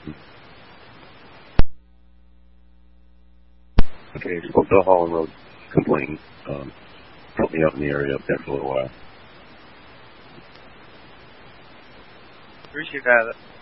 Okay, spoke to Holland Road complaint. Put me up in the area up there for a little while. Appreciate that.